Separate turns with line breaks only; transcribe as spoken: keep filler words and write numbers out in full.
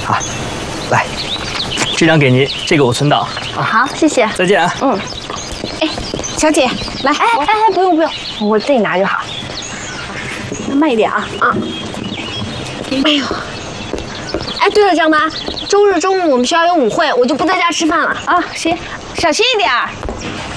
啊，来，这张给您，这个我存档啊。
好，谢谢。
再见啊。
嗯。哎，小姐，来，哎哎哎，不用不用，我自己拿就好。慢一点啊啊！哎呦，哎，对了，张妈，周日中午我们学校有舞会，我就不在家吃饭了啊。行，小心一点。